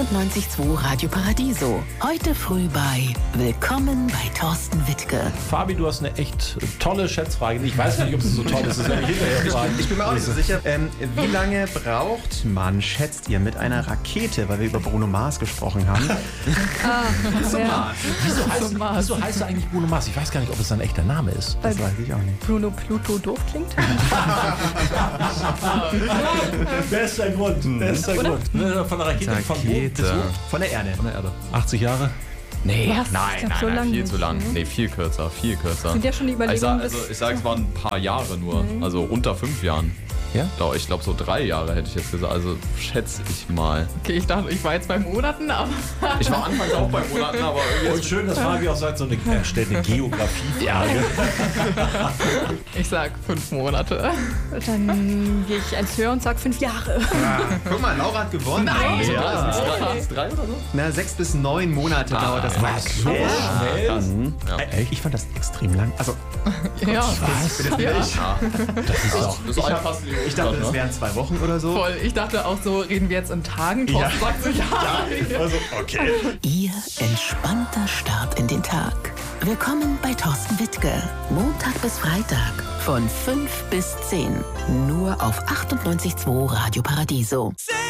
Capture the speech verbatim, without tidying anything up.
achtundneunzig Komma zwei Radio Paradiso. Heute früh bei Willkommen bei Thorsten Wittke. Fabi, du hast eine echt tolle Schätzfrage. Ich weiß nicht, ob es so toll ist. Das werde ich hinterher fragen. Ich bin mir auch nicht so sicher. Ähm, wie lange braucht man, schätzt ihr, mit einer Rakete, weil wir über Bruno Mars gesprochen haben? Ah, Zum ja. Mars. Wieso heißt, wieso heißt er eigentlich Bruno Mars? Ich weiß gar nicht, ob es sein echter Name ist. Das weiß ich auch nicht. Bruno Pluto doof klingt? Bester Grund. Bester Oder? Grund. Ne, Von der Rakete, von wo? Rakete. Bis wo? Von der Erde. Von der Erde. achtzig Jahre? Nee, Was? Ich nein, glaub, nein, so nein, lang viel nicht, zu lang. ne? Nee, viel kürzer, viel kürzer. Sind ja schon die ich sag, Überlegungen, also, bis- ich sage, es waren ein paar Jahre nur, also unter fünf Jahren. Ja? Doch, ich glaube so drei Jahre hätte ich jetzt gesagt, also schätze ich mal. Okay, ich dachte, ich war jetzt bei Monaten, aber Ich war anfangs auch bei Monaten, aber irgendwie Und schön, dass Fabi auch sagt, so eine, er stellt eine Geografiefrage. ich sag fünf Monate. Dann gehe ich eins höher und sag fünf Jahre. Guck mal, Laura hat gewonnen. Nein! Ja. Ist drei, ist drei oder so? Na, sechs bis neun Monate dauert das. Was? So schnell? Krass. Ja. Äh, Ich fand das extrem lang. Also, Ja, Was? das Ja. ich, Das ist auch das ist Ich ein hab- fast wie ich dachte, das ne? wären zwei Wochen oder so. voll. Ich dachte auch so, reden wir jetzt in Tagen? Ja. Thorsten sagt so, ja. Also, okay. Ihr entspannter Start in den Tag. Willkommen bei Thorsten Wittke. Montag bis Freitag von fünf bis zehn. Nur auf achtundneunzig Komma zwei Radio Paradiso.